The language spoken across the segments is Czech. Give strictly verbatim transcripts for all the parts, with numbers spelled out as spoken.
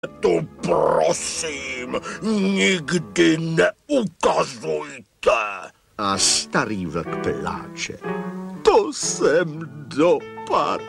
To prosím, nikdy neukazujte. A starý vlk pláče. To jsem dopad.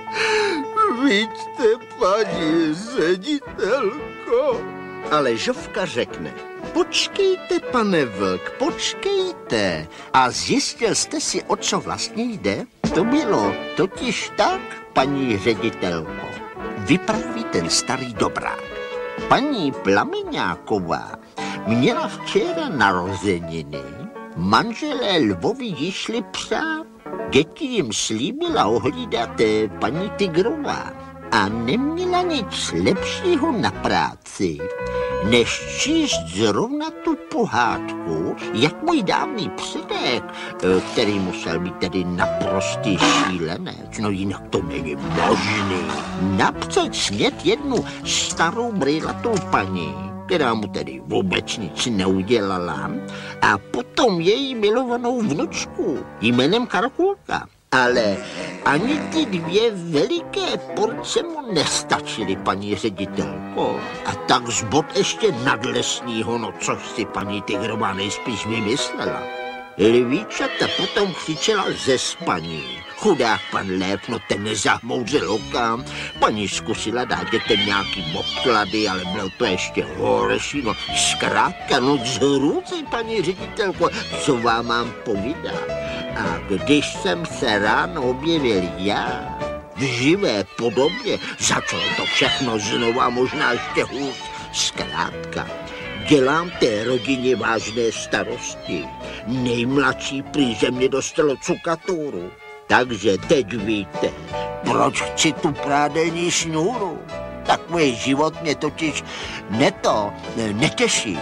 Vidíte, paní ředitelko. Ale Žofka řekne, počkejte, pane vlk, počkejte. A zjistil jste si, o co vlastně jde? To bylo totiž tak, paní ředitelko. Vypráví ten starý dobrák. Paní Plameňáková měla včera narozeniny. Manželé Lvovi ji šli přát. Děti jim slíbila ohlídat paní Tygrová a neměla nic lepšího na práci, než číst zrovna tu pohádku, jak můj dávný předek, který musel být tedy naprostý šílenec, no jinak to není možný, napřed smět jednu starou brýlatou paní, která mu tedy vůbec nic neudělala, a potom její milovanou vnučku jménem Karkulka. Ale ani ty dvě veliké porce mu nestačily, paní ředitelko. A tak zbod ještě nadlesního, no což si paní Tygrová nejspíš vymyslela. Lvíčata potom křičela ze spaní. Chudák pan Lév, no ten nezahmouřil oka. Paní zkusila dát dětem nějaký obklady, ale bylo to ještě horší, no zkrátka, no zhrůzy, paní ředitelko, co vám mám povídat. A když jsem se ráno objevil já, v živé podobě, začalo to všechno znovu a možná ještě hůř. Zkrátka, dělám té rodině vážné starosti. Nejmladší prý ze mě dostalo cukaturu. Takže teď víte, proč chci tu prádelní šňůru. Takový život mě totiž neto, netěší.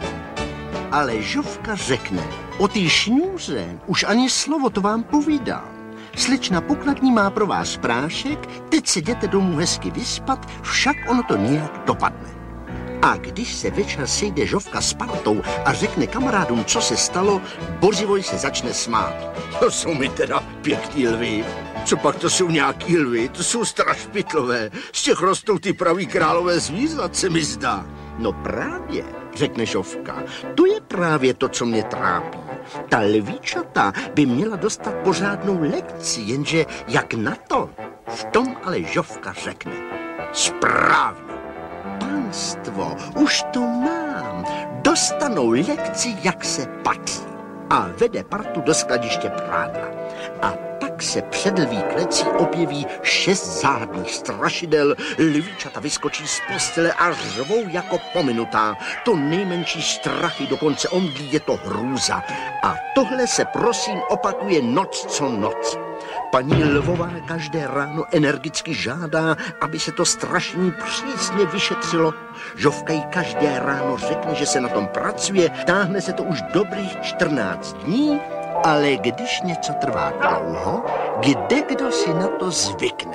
Ale Žofka řekne, o té šňůře už ani slovo, to vám povídám. Slečna pokladní má pro vás prášek, teď se jděte domů hezky vyspat, však ono to nějak dopadne. A když se večer sejde Žofka s partou a řekne kamarádům, co se stalo, Bořivoj se začne smát. To jsou mi teda pěkný lvy. Co pak to jsou nějaký lvy? To jsou strašpitlové. Z těch rostou ty pravý králové zvířat, se mi zdá. No právě, řekne Žofka, to je právě to, co mě trápí. Ta lvíčata by měla dostat pořádnou lekci, jenže jak na to? V tom ale Žofka řekne. Správně. Pánstvo, už to mám. Dostanou lekci, jak se patří. A vede partu do skladiště prádla. A tak se před lví klecí objeví šest záhadných strašidel, lvíčata vyskočí z postele a řvou jako pominutá. To nejmenší strachy, dokonce omdlí, je to hrůza. A tohle se prosím opakuje noc co noc. Paní Lvová každé ráno energicky žádá, aby se to strašení přísně vyšetřilo. Žofka jí každé ráno řekne, že se na tom pracuje, táhne se to už dobrých čtrnáct dní, ale když něco trvá dlouho, kde kdo si na to zvykne.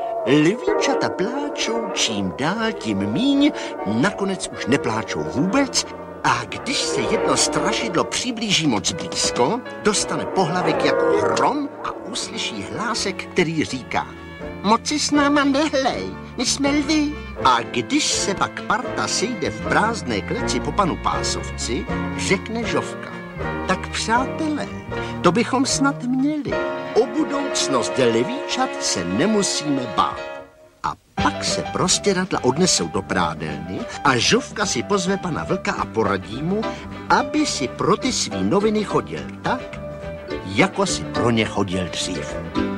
Lvíčata pláčou čím dál tím míň, nakonec už nepláčou vůbec, a když se jedno strašidlo přiblíží moc blízko, dostane pohlavek jako hrom a uslyší hlásek, který říká: moci s náma nehlej, my jsme lvi. A když se pak parta sejde v prázdné kleci po panu Pásovci, řekne Žofka: tak přátelé, to bychom snad měli. O budoucnost lvíčat se nemusíme bát. A pak se prostěradla odnesou do prádelny a Žofka si pozve pana Vlka a poradí mu, aby si pro ty svý noviny chodil tak, jako si pro ně chodil dřív.